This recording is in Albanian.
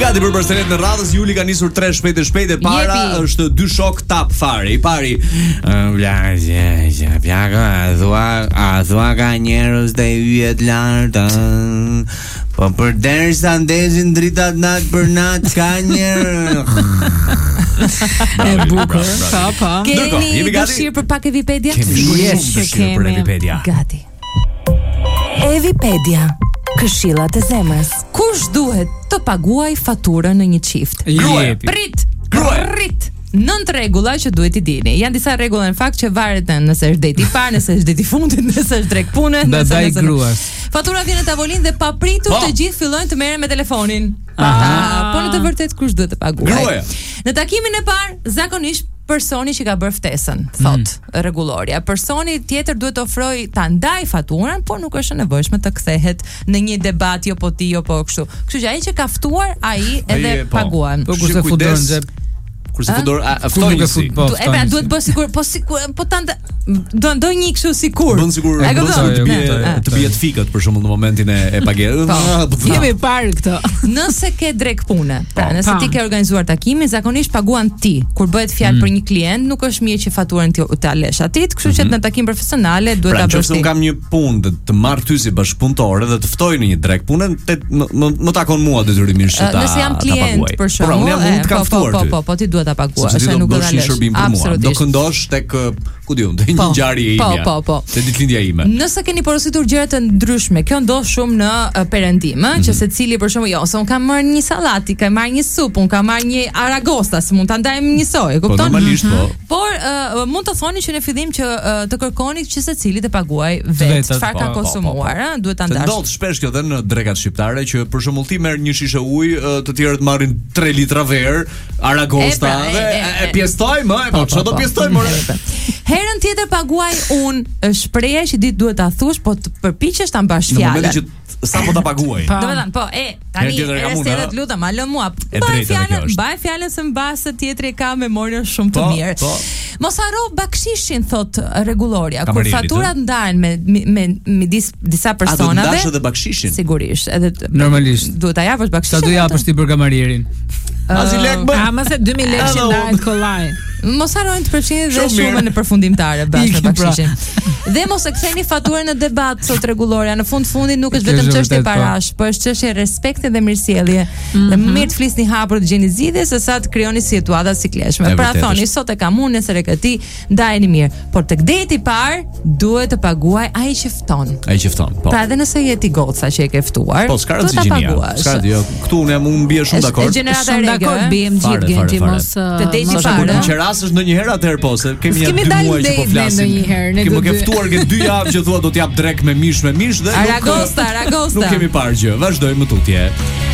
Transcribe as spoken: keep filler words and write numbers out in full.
Gati për përshëndetje në radhës. Juli ka nisur tre shpejt e shpejt e para Jepi. Është dy shok tap fare. I pari Vla Pjaka A thua A thua ka njerëz të yjet lartë. Po për derisa ndezin dritat nat për nat ka njerë. E bukur. Pa pa. Keni dëshirë për pak Evipedia? Kemi shumë dëshirë për Evipedia. Gati. Evipedia. Këshillat e zemrës. Kush duhet të paguaj faturën në një çift? Gruaja. Prit. Prit. Nëntë rregulla që duhet i dini. Janë disa rregulla në fakt që varet nëse është deti i parë, nëse është deti i fundit, nëse është drek pune, nëse është gruas. Fatura vjen në tavolinë dhe papritur të gjithë fillojnë të merren me telefonin. Ah, po në të vërtetë kush duhet të paguajë? Gruaja. Në takimin e parë, zakonisht personi që ka bërë ftesën, thot mm. rregulloria. Personi tjetër duhet të ofrojë ta ndaj faturën, por nuk është e nevojshme të kthehet në një debat jo po ti jo po kështu. Kështu që ai që ka ftuar, ai edhe paguan. Po kurse futon në xhep. Kurse fudor ftojnë si. E pra duhet bëj sigur, po sikur, po tant do ndoj një kështu sikur. Bën sigur të bie të bie të fikët për shembull në momentin e pagesës. Jemi parë këto. Nëse ke drek pune, pra nëse ti ke organizuar takimin, zakonisht paguan ti. Kur bëhet fjalë për një klient, nuk është mirë që faturën ti ta lësh atit, kështu që në takim profesionale duhet ta bësh ti. Pra, nëse kam një punë të marr ty si bashkëpunëtore dhe të ftoj në një drek pune, më takon mua detyrimisht ta. Nëse jam klient për shembull, po po po po ti duhet ta paguash, se nuk do ta lësh. Do këndosh tek ku diun, te një ngjarje ime. Po, po, po. Te ditëlindja ime. Nëse keni porositur gjëra të ndryshme, kjo ndodh shumë në uh, perëndim, ëh, që secili për shembull, jo, se un kam marrë një sallatë, kam marrë një supë, un kam marrë një aragosta, se mund ta ndajmë njësoj, e kupton? Po normalisht po. Por uh, mund të thoni që në fillim që uh, të kërkoni që secili të paguaj vetë çfarë ka konsumuar, ëh, duhet ta ndash. Ndodh shpesh kjo edhe në drekat shqiptare që për shembull ti merr një shishe ujë, të tjerët marrin tre litra verë, aragosta dhe e pjestojmë, po çfarë do pjestojmë? Herën tjetër paguaj unë, shpreha që ditë duhet ta thush, po të përpiqesh ta mbash fjalën. Në momentin që sapo ta paguaj. Domethënë, po, e, tani e të lutem, a lë mua. Mbaj fjalën, mbaj fjalën se mbase tjetri ka memorien shumë të mirë. Mos haro bakshishin, thot rregulloria, kur faturat ndahen me me midis disa personave. A do ndash edhe bakshishin? Sigurisht, edhe normalisht. Duhet ta japësh bakshishin. Sa do japësh ti për kamarierin? Azi lek bë. A mëse dy mijë lekë që ndahet kollaj. Mos harrojnë të përfshini dhe shumën e përfundimtare bashkë me bakshishin. Dhe mos e ktheni faturën në debat, sot rregulloria. Në fund fundit nuk është vetëm çështje parash, po është çështje respekti dhe mirësjellje. Dhe më mirë të flisni hapur të gjeni zgjidhje se sa të krijoni situata sikletshme. Pra thoni, sot e kam unë, nesër e ke ti, ndajeni mirë. Por tek deti i parë duhet të paguaj ai që fton. Ai që fton, po. Pra edhe nëse je ti goca që e ke ftuar, po s'ka rëndësi gjinia. S'ka jo, këtu unë jam unë bie shumë dakord. Shumë dakord, biem gjithë gjenti mos të deti i parë. Që rasësh ndonjëherë atëherë po, se kemi ja dy muaj që po flasim. Kemi ke ftuar që dy javë që thua do të jap drek me mish me mish dhe Aragosta, Aragosta. Nuk kemi parë gjë. Vazhdojmë tutje.